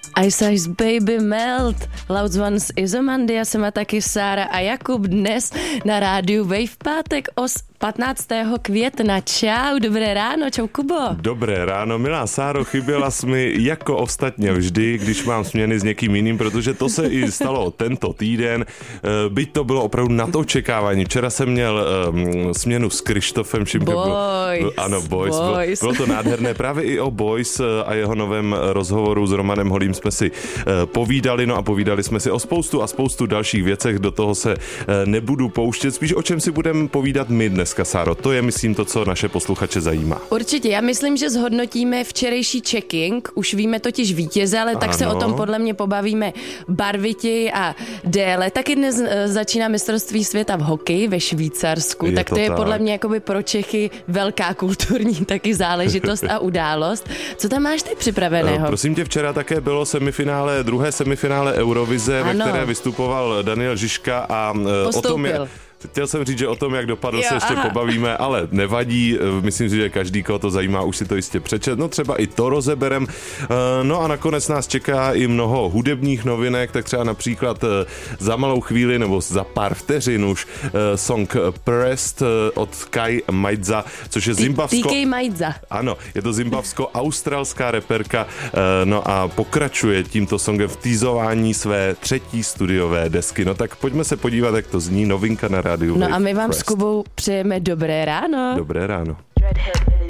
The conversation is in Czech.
Ice Ice Baby Melt, Loud Ones Izomandia, jsem a taky Sára a Jakub dnes na rádiu Wave pátek 15. května. Čau, dobré ráno, čau Kubo. Dobré ráno, milá Sáro, chyběla jsi mi jako ostatně vždy, když mám směny s někým jiným, protože to se i stalo tento týden, byť to bylo opravdu na to očekávání. Včera jsem měl směnu s Krištofem Šimkem. Ano, Boys. Bylo to nádherné, právě i o Boys a jeho novém rozhovoru s Romanem Holým jsme si povídali, no a povídali jsme si o spoustu dalších věcech, do toho se nebudu pouštět, spíš o čem si budeme povídat my dneska, Sáro. To je, myslím, to, co naše posluchače zajímá. Určitě, já myslím, že zhodnotíme včerejší checking, už víme totiž vítěze, ale tak se o tom podle mě pobavíme barvitěji a déle. Taky dnes začíná mistrovství světa v hokeji ve Švýcarsku, tak to je podle mě jakoby pro Čechy velká kulturní taky záležitost a událost. Co tam máš ty připraveného? Prosím tě, včera také bylo druhé semifinále Eurovize, ve které vystupoval Daniel Žižka a o tom chtěl jsem říct, že o tom, jak dopadl, se ještě pobavíme, ale nevadí. Myslím si, že každý, koho to zajímá, už si to jistě přečet. No třeba i to rozeberem. No a nakonec nás čeká i mnoho hudebních novinek, tak třeba například za malou chvíli nebo za pár vteřin už song Pressed od Kai Maidza, což je TK Maidza. Ano, je to zimbabsko-australská reperka, no a pokračuje tímto songem v teasování své 3. studiové desky. No tak pojďme se podívat, jak to zní, novinka na rádiu. No a my vám s Kubou přejeme dobré ráno. Dobré ráno.